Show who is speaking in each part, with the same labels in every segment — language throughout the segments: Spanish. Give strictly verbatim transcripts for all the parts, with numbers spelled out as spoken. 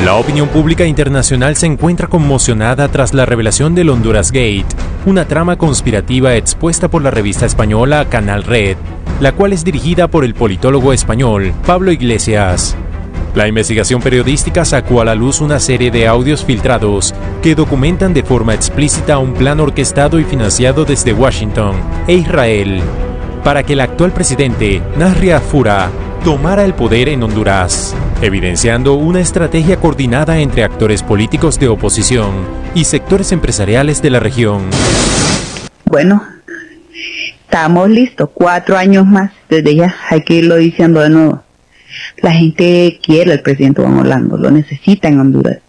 Speaker 1: La opinión pública internacional se encuentra conmocionada tras la revelación del Honduras Gate, una trama conspirativa expuesta por la revista española Canal Red, la cual es dirigida por el politólogo español Pablo Iglesias. La investigación periodística sacó a la luz una serie de audios filtrados que documentan de forma explícita un plan orquestado y financiado desde Washington e Israel para que el actual presidente, Nasri Afura, tomara el poder en Honduras, evidenciando una estrategia coordinada entre actores políticos de oposición y sectores empresariales de la región.
Speaker 2: Bueno, estamos listos, cuatro años más, desde ya hay que irlo diciendo de nuevo. La gente quiere al presidente Juan Orlando, lo necesita en Honduras.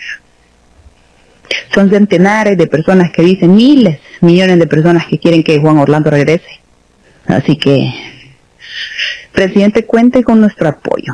Speaker 2: Son centenares de personas que dicen, miles, millones de personas que quieren que Juan Orlando regrese. Así que, presidente, cuente con nuestro apoyo.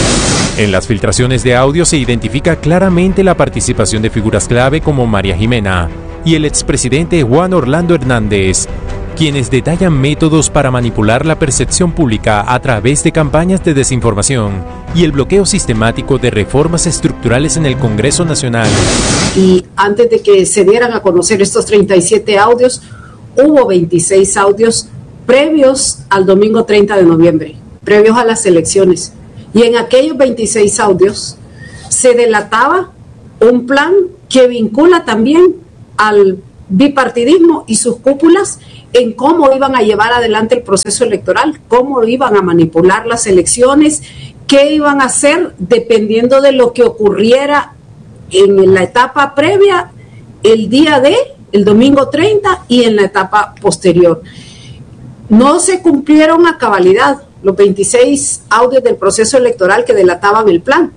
Speaker 1: En las filtraciones de audio se identifica claramente la participación de figuras clave como María Jimena y el expresidente Juan Orlando Hernández, quienes detallan métodos para manipular la percepción pública a través de campañas de desinformación y el bloqueo sistemático de reformas estructurales en el Congreso Nacional.
Speaker 3: Y antes de que se dieran a conocer estos treinta y siete audios, hubo veintiséis audios previos al domingo treinta de noviembre, previos a las elecciones. Y en aquellos veintiséis audios se delataba un plan que vincula también al bipartidismo y sus cúpulas en cómo iban a llevar adelante el proceso electoral, cómo iban a manipular las elecciones, qué iban a hacer dependiendo de lo que ocurriera en la etapa previa, el día de, el domingo treinta, y en la etapa posterior. No se cumplieron a cabalidad los veintiséis audios del proceso electoral que delataban el plan,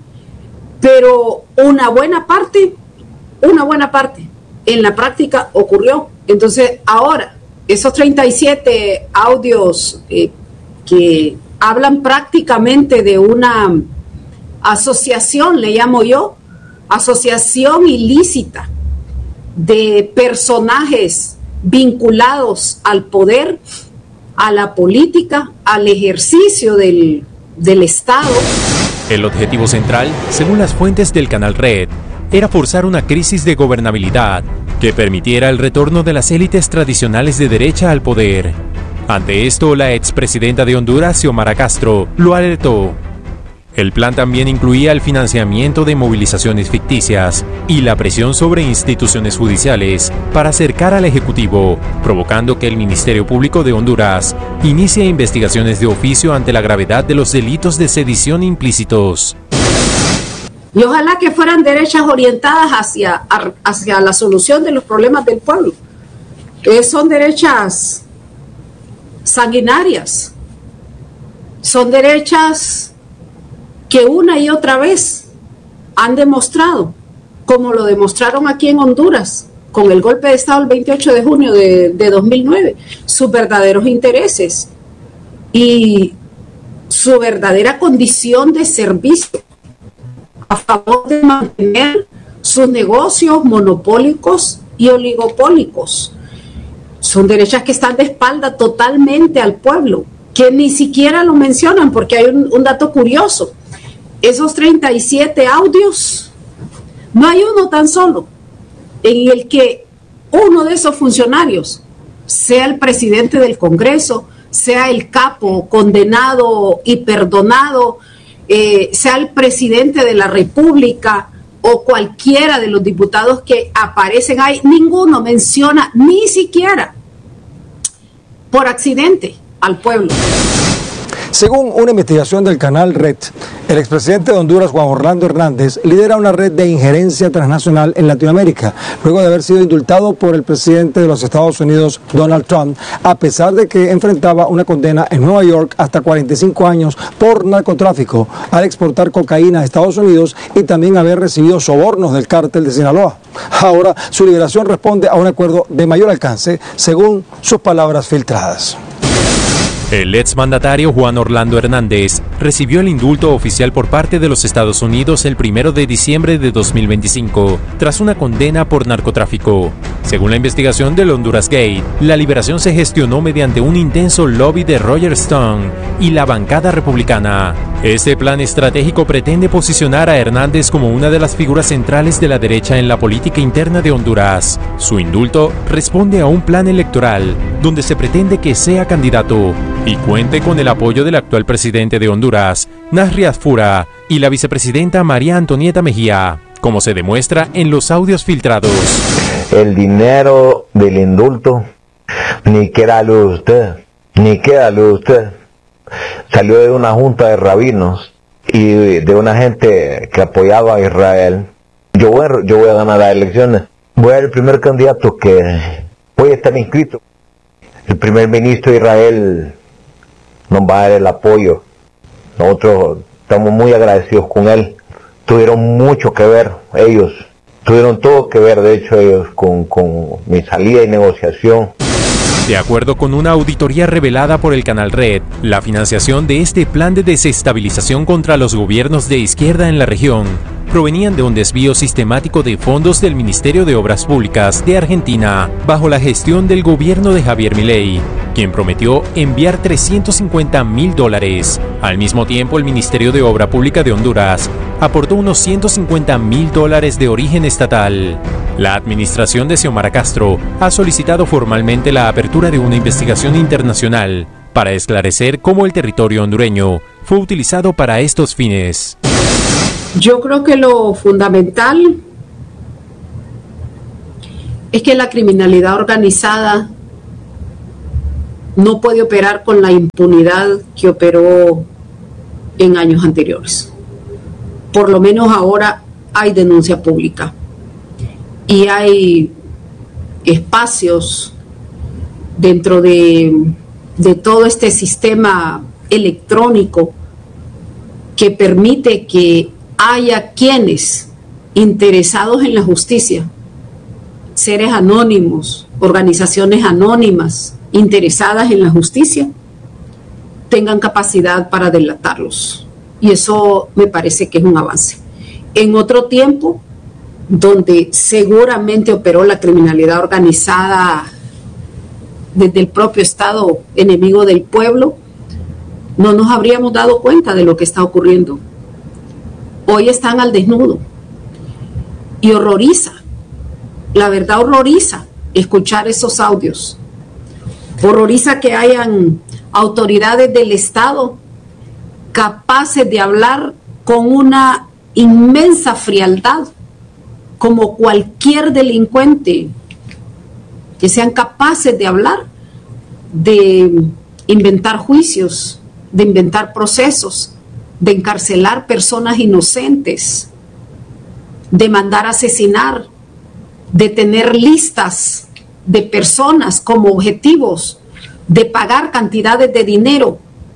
Speaker 3: pero una buena parte, una buena parte en la práctica ocurrió. Entonces ahora, esos treinta y siete audios eh, que hablan prácticamente de una asociación, le llamo yo, asociación ilícita de personajes vinculados al poder, a la política, al ejercicio del, del Estado.
Speaker 1: El objetivo central, según las fuentes del Canal Red, era forzar una crisis de gobernabilidad que permitiera el retorno de las élites tradicionales de derecha al poder. Ante esto, la expresidenta de Honduras, Xiomara Castro, lo alertó. El plan también incluía el financiamiento de movilizaciones ficticias y la presión sobre instituciones judiciales para acercar al Ejecutivo, provocando que el Ministerio Público de Honduras inicie investigaciones de oficio ante la gravedad de los delitos de sedición implícitos.
Speaker 3: Y ojalá que fueran derechas orientadas hacia, hacia la solución de los problemas del pueblo. Que son derechas sanguinarias, son derechas que una y otra vez han demostrado, como lo demostraron aquí en Honduras, con el golpe de Estado el veintiocho de junio de, de dos mil nueve, sus verdaderos intereses y su verdadera condición de servicio a favor de mantener sus negocios monopólicos y oligopólicos. Son derechas que están de espalda totalmente al pueblo, que ni siquiera lo mencionan, porque hay un, un dato curioso. Esos treinta y siete audios, no hay uno tan solo en el que uno de esos funcionarios, sea el presidente del Congreso, sea el capo condenado y perdonado, eh, sea el presidente de la República o cualquiera de los diputados que aparecen ahí, ninguno menciona ni siquiera por accidente al pueblo.
Speaker 4: Según una investigación del Canal Red, el expresidente de Honduras, Juan Orlando Hernández, lidera una red de injerencia transnacional en Latinoamérica, luego de haber sido indultado por el presidente de los Estados Unidos, Donald Trump, a pesar de que enfrentaba una condena en Nueva York hasta cuarenta y cinco años por narcotráfico, al exportar cocaína a Estados Unidos y también haber recibido sobornos del cártel de Sinaloa. Ahora, su liberación responde a un acuerdo de mayor alcance, según sus palabras filtradas.
Speaker 1: El exmandatario Juan Orlando Hernández recibió el indulto oficial por parte de los Estados Unidos el primero de diciembre de dos mil veinticinco, tras una condena por narcotráfico. Según la investigación del Honduras Gate, la liberación se gestionó mediante un intenso lobby de Roger Stone y la bancada republicana. Este plan estratégico pretende posicionar a Hernández como una de las figuras centrales de la derecha en la política interna de Honduras. Su indulto responde a un plan electoral donde se pretende que sea candidato y cuente con el apoyo del actual presidente de Honduras, Nasri Asfura, y la vicepresidenta María Antonieta Mejía, como se demuestra en los audios filtrados.
Speaker 5: El dinero del indulto, ni quédalo usted, ni quédalo usted. Salió de una junta de rabinos y de una gente que apoyaba a Israel. Yo voy, yo voy a ganar las elecciones. Voy a ser el primer candidato que voy a estar inscrito. El primer ministro de Israel nos va a dar el apoyo. Nosotros estamos muy agradecidos con él. Tuvieron mucho que ver ellos. Tuvieron todo que ver, de hecho, ellos con, con mi salida y negociación.
Speaker 1: De acuerdo con una auditoría revelada por el canal Red, la financiación de este plan de desestabilización contra los gobiernos de izquierda en la región provenían de un desvío sistemático de fondos del Ministerio de Obras Públicas de Argentina, bajo la gestión del gobierno de Javier Milei, quien prometió enviar trescientos cincuenta mil dólares. Al mismo tiempo, el Ministerio de Obra Pública de Honduras aportó unos ciento cincuenta mil dólares de origen estatal. La administración de Xiomara Castro ha solicitado formalmente la apertura de una investigación internacional para esclarecer cómo el territorio hondureño fue utilizado para estos fines.
Speaker 3: Yo creo que lo fundamental es que la criminalidad organizada no puede operar con la impunidad que operó en años anteriores. Por lo menos ahora hay denuncia pública y hay espacios dentro de, de todo este sistema electrónico que permite que haya quienes interesados en la justicia, seres anónimos, organizaciones anónimas interesadas en la justicia, tengan capacidad para delatarlos. Y eso me parece que es un avance. En otro tiempo, donde seguramente operó la criminalidad organizada desde el propio Estado enemigo del pueblo, no nos habríamos dado cuenta de lo que está ocurriendo. Hoy están al desnudo y horroriza, la verdad horroriza escuchar esos audios. Horroriza que hayan autoridades del Estado capaces de hablar con una inmensa frialdad, como cualquier delincuente, que sean capaces de hablar, de inventar juicios, de inventar procesos, de encarcelar personas inocentes, de mandar asesinar, de tener listas de personas como objetivos, de pagar cantidades de dinero.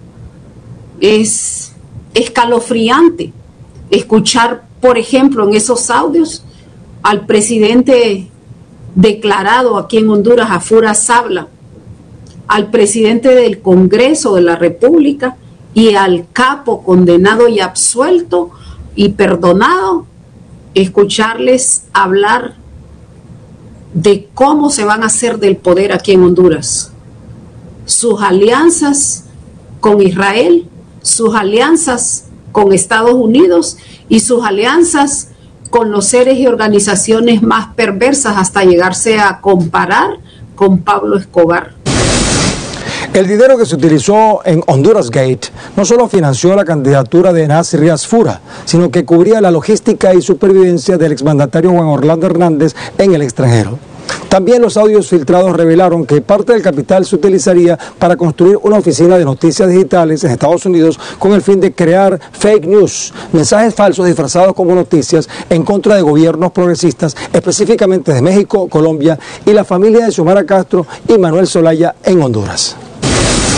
Speaker 3: Es escalofriante escuchar, por ejemplo, en esos audios al presidente declarado aquí en Honduras, Asfura Sabla, al presidente del Congreso de la República y al capo condenado y absuelto y perdonado, escucharles hablar de cómo se van a hacer del poder aquí en Honduras. Sus alianzas con Israel, sus alianzas con Estados Unidos y sus alianzas con los seres y organizaciones más perversas, hasta llegarse a comparar con Pablo Escobar.
Speaker 4: El dinero que se utilizó en Honduras Gate no solo financió la candidatura de Nasri Asfura, sino que cubría la logística y supervivencia del exmandatario Juan Orlando Hernández en el extranjero. También los audios filtrados revelaron que parte del capital se utilizaría para construir una oficina de noticias digitales en Estados Unidos con el fin de crear fake news, mensajes falsos disfrazados como noticias en contra de gobiernos progresistas, específicamente de México, Colombia y la familia de Xiomara Castro y Manuel Zelaya en Honduras.